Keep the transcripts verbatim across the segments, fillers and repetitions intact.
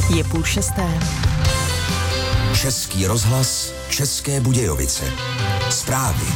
Je půl šesté. Český rozhlas, České Budějovice. Zprávy.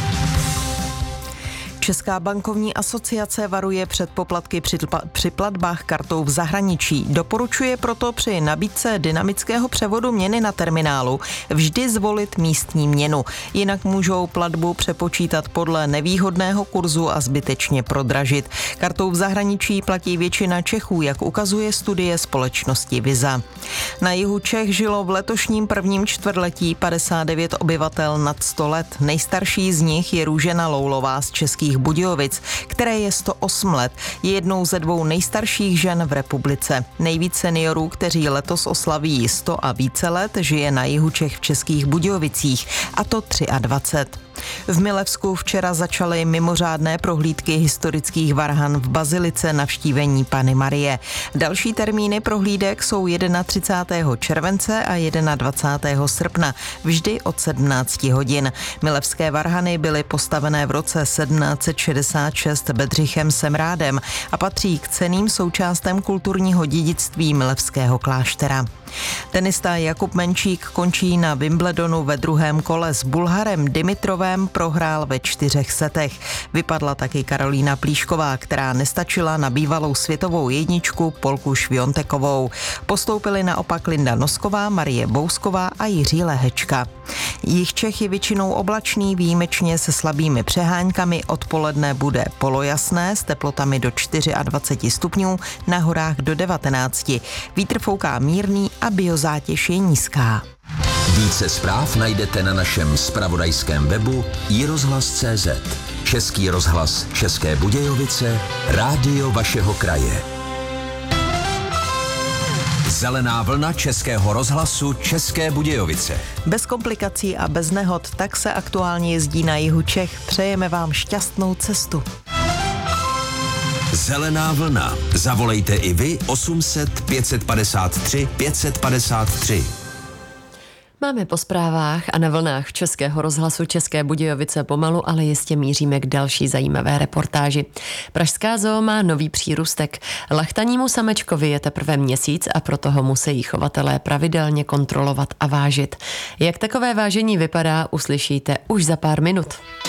Česká bankovní asociace varuje před poplatky při platbách kartou v zahraničí. Doporučuje proto při nabídce dynamického převodu měny na terminálu vždy zvolit místní měnu. Jinak můžou platbu přepočítat podle nevýhodného kurzu a zbytečně prodražit. Kartou v zahraničí platí většina Čechů, jak ukazuje studie společnosti Visa. Na jihu Čech žilo v letošním prvním čtvrtletí padesát devět obyvatel nad sto let. Nejstarší z nich je Růžena Loulová z Českých Budějovic, které je sto osm let. Je jednou ze dvou nejstarších žen v republice. Nejvíc seniorů, kteří letos oslaví sto a více let, žije na jihu Čech v Českých Budějovicích, a to dvacet tři. V Milevsku včera začaly mimořádné prohlídky historických varhan v bazilice navštívení Panny Marie. Další termíny prohlídek jsou třicátého prvního července a dvacátého prvního srpna, vždy od sedmnácti hodin. Milevské varhany byly postavené v roce sedmnáct set šedesát šest Bedřichem Semrádem a patří k cenným součástem kulturního dědictví Milevského kláštera. Tenista Jakub Menčík končí na Wimbledonu ve druhém kole. S Bulharem Dimitrovem prohrál ve čtyřech setech. Vypadla taky Karolína Plíšková, která nestačila na bývalou světovou jedničku Polku Šviontekovou. Postoupili naopak Linda Nosková, Marie Bousková a Jiří Lehečka. Jih Čech je většinou oblačný, výjimečně se slabými přeháňkami. Odpoledne bude polojasné s teplotami do dvacet čtyři stupňů, na horách do devatenácti. Vítr fouká mírný a biozátěž je nízká. Více zpráv najdete na našem zpravodajském webu i rozhlas tečka cé zet. Český rozhlas České Budějovice, rádio vašeho kraje. Zelená vlna Českého rozhlasu České Budějovice. Bez komplikací a bez nehod, tak se aktuálně jezdí na jihu Čech. Přejeme vám šťastnou cestu. Zelená vlna. Zavolejte i vy osm set pět padesát tři pět padesát tři. Máme po zprávách a na vlnách Českého rozhlasu České Budějovice pomalu, ale jistě míříme k další zajímavé reportáži. Pražská zoo má nový přírůstek. Lachtanímu samečkovi je teprve měsíc a proto ho musí chovatelé pravidelně kontrolovat a vážit. Jak takové vážení vypadá, uslyšíte už za pár minut.